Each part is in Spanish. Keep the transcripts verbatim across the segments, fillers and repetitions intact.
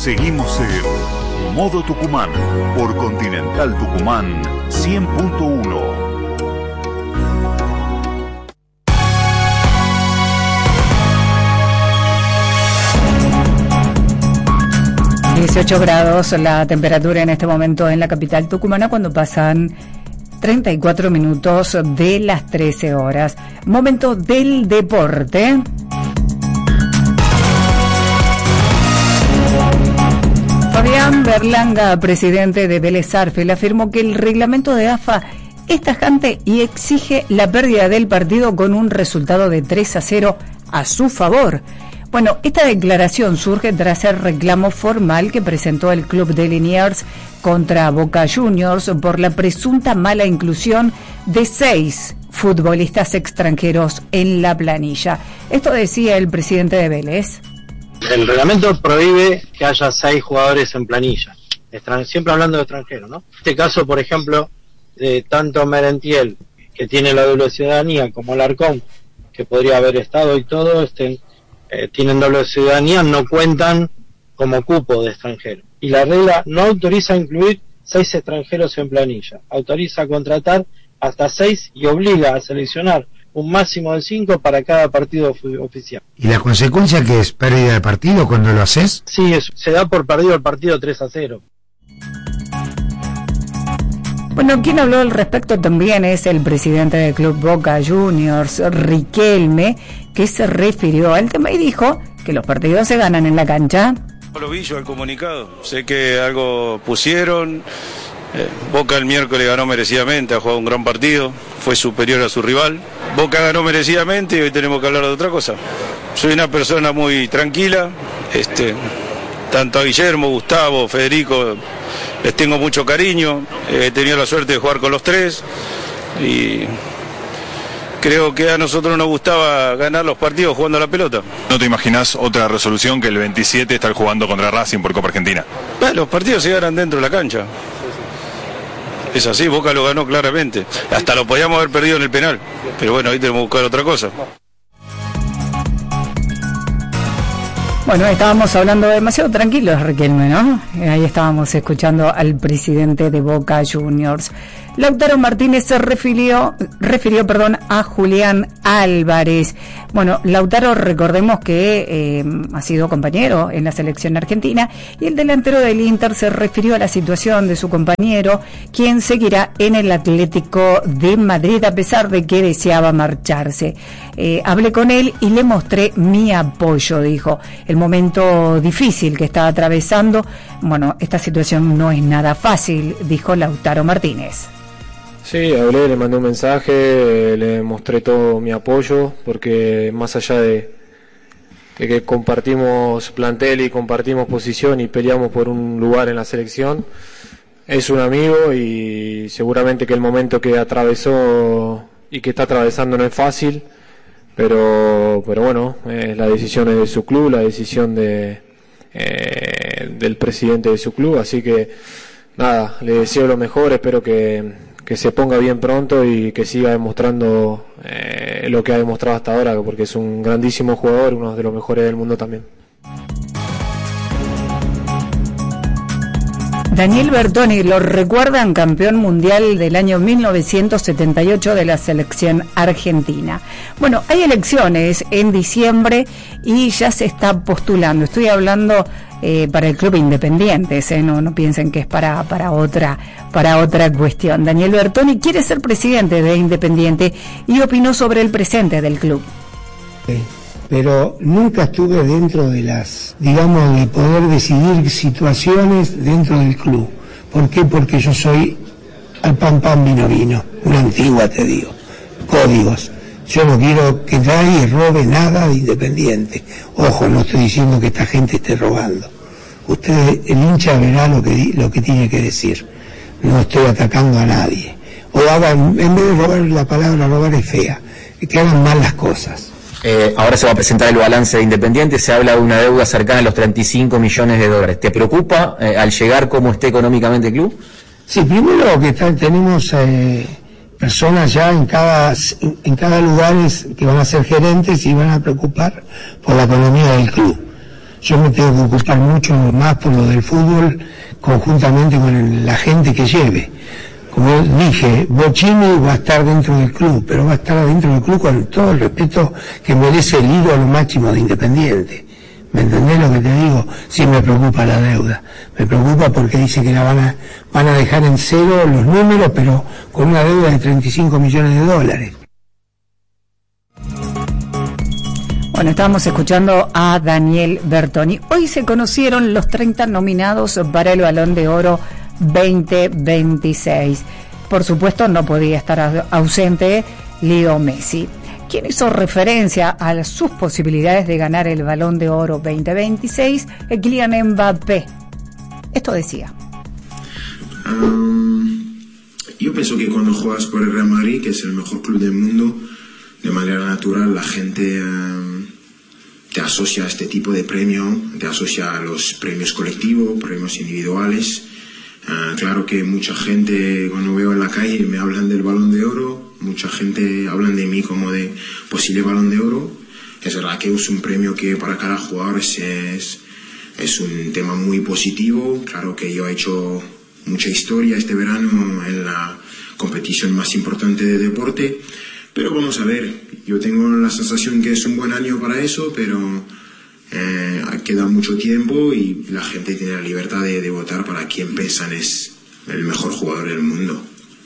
Seguimos en Modo Tucumán por Continental Tucumán cien punto uno. dieciocho grados la temperatura en este momento en la capital tucumana cuando pasan treinta y cuatro minutos de las trece horas. Momento del deporte. Fabián Berlanga, presidente de Vélez Sarsfield, afirmó que el reglamento de A F A es tajante y exige la pérdida del partido con un resultado de tres a cero a su favor. Bueno, esta declaración surge tras el reclamo formal que presentó el club de Liniers contra Boca Juniors por la presunta mala inclusión de seis futbolistas extranjeros en la planilla. Esto decía el presidente de Vélez. El reglamento prohíbe que haya seis jugadores en planilla, Extran- siempre hablando de extranjeros, ¿no? En este caso, por ejemplo, de tanto Merentiel, que tiene la doble ciudadanía, como Larcón, que podría haber estado y todo, este... Eh, tienen doble ciudadanía, no cuentan como cupo de extranjero. Y la regla no autoriza a incluir seis extranjeros en planilla. Autoriza a contratar hasta seis y obliga a seleccionar un máximo de cinco para cada partido oficial. ¿Y la consecuencia que es pérdida de partido cuando lo haces? Sí, es, se da por perdido el partido tres a cero. Bueno, quien habló al respecto también es el presidente del club Boca Juniors, Riquelme, que se refirió al tema y dijo que los partidos se ganan en la cancha. Lo vi yo el comunicado, sé que algo pusieron, eh, Boca el miércoles ganó merecidamente, ha jugado un gran partido, fue superior a su rival, Boca ganó merecidamente y hoy tenemos que hablar de otra cosa. Soy una persona muy tranquila, este, tanto a Guillermo, Gustavo, Federico, les tengo mucho cariño, he tenido la suerte de jugar con los tres y creo que a nosotros nos gustaba ganar los partidos jugando a la pelota. ¿No te imaginás otra resolución que el veintisiete estar jugando contra Racing por Copa Argentina? Bueno, los partidos se ganan dentro de la cancha. Es así, Boca lo ganó claramente. Hasta lo podíamos haber perdido en el penal, pero bueno, ahí tenemos que buscar otra cosa. Bueno, estábamos hablando demasiado tranquilos, Riquelme, ¿no? Ahí estábamos escuchando al presidente de Boca Juniors. Lautaro Martínez se refirió, refirió, perdón, a Julián Álvarez. Bueno, Lautaro, recordemos que eh, ha sido compañero en la selección argentina y el delantero del Inter se refirió a la situación de su compañero, quien seguirá en el Atlético de Madrid a pesar de que deseaba marcharse. Eh, hablé con él y le mostré mi apoyo, dijo. El momento difícil que está atravesando, bueno, esta situación no es nada fácil, dijo Lautaro Martínez. Sí, hablé, le mandé un mensaje, le mostré todo mi apoyo, porque más allá de, de que compartimos plantel y compartimos posición y peleamos por un lugar en la selección, es un amigo y seguramente que el momento que atravesó y que está atravesando no es fácil, pero pero bueno, eh, la decisión es de su club, la decisión de eh, del presidente de su club, así que nada, le deseo lo mejor, espero que que se ponga bien pronto y que siga demostrando eh, lo que ha demostrado hasta ahora, porque es un grandísimo jugador, uno de los mejores del mundo también. Daniel Bertoni, lo recuerdan, campeón mundial del año mil novecientos setenta y ocho de la selección argentina. Bueno, hay elecciones en diciembre y ya se está postulando. Estoy hablando eh, para el Club Independientes, ¿eh? no, no piensen que es para, para otra, para otra cuestión. Daniel Bertoni quiere ser presidente de Independiente y opinó sobre el presente del club. Sí. Pero nunca estuve dentro de las, digamos, de poder decidir situaciones dentro del club. ¿Por qué? Porque yo soy al pan pan vino vino, una antigua te digo, códigos. Yo no quiero que nadie robe nada de Independiente. Ojo, no estoy diciendo que esta gente esté robando. Usted, el hincha verá lo que, lo que tiene que decir. No estoy atacando a nadie. O hagan, en vez de robar, la palabra robar es fea, que hagan mal las cosas. Eh, ahora se va a presentar el balance de Independiente, se habla de una deuda cercana a los treinta y cinco millones de dólares. ¿Te preocupa eh, al llegar cómo esté económicamente el club? Sí, primero que está, tenemos eh, personas ya en cada en cada lugar que van a ser gerentes y van a preocupar por la economía del club. yo me tengo que ocupar mucho más por lo del fútbol, conjuntamente con el, la gente que lleve. Como dije, Bocini va a estar dentro del club, pero va a estar dentro del club con todo el respeto que merece el ídolo máximo de Independiente. ¿Me entendés lo que te digo? Sí me preocupa la deuda. Me preocupa porque dice que la van a, van a dejar en cero los números, pero con una deuda de treinta y cinco millones de dólares. Bueno, estábamos escuchando a Daniel Bertoni. Hoy se conocieron los treinta nominados para el Balón de Oro veinte veintiséis. Por supuesto, no podía estar ausente Leo Messi, quien hizo referencia a sus posibilidades de ganar el Balón de Oro veinte veintiséis, Kylian Mbappé. Esto decía. Um, yo pienso que cuando juegas por el Real Madrid, que es el mejor club del mundo, de manera natural la gente um, te asocia a este tipo de premio, te asocia a los premios colectivos, premios individuales. Uh, claro que mucha gente, cuando veo en la calle, me hablan del Balón de Oro, mucha gente hablan de mí como de posible Balón de Oro. Es verdad que es un premio que para cada jugador es, es, es un tema muy positivo. Claro que yo he hecho mucha historia este verano en la competición más importante de deporte, pero vamos a ver, yo tengo la sensación que es un buen año para eso, pero eh, queda mucho tiempo y la gente tiene la libertad de, de votar para quien piensan es el mejor jugador del mundo.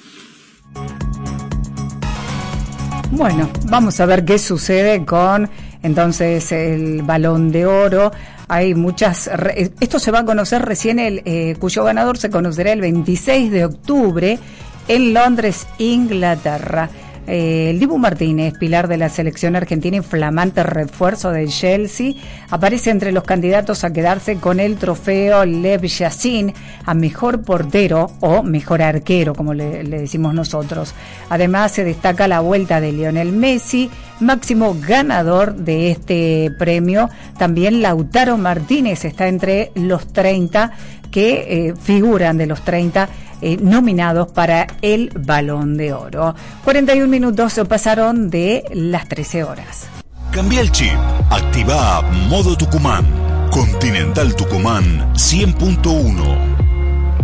Bueno, vamos a ver qué sucede con entonces el Balón de Oro. Hay muchas, esto se va a conocer recién, el eh, cuyo ganador se conocerá el veintiséis de octubre en Londres, Inglaterra. Eh, el Dibu Martínez, pilar de la selección argentina y flamante refuerzo del Chelsea, aparece entre los candidatos a quedarse con el trofeo Lev Yashin a mejor portero o mejor arquero, como le, le decimos nosotros. Además, se destaca la vuelta de Lionel Messi, máximo ganador de este premio. También Lautaro Martínez está entre los treinta que eh, figuran de los treinta Eh, nominados para el Balón de Oro. cuarenta y un minutos pasaron de las trece horas. Cambia el chip, activa Modo Tucumán. Continental Tucumán cien punto uno.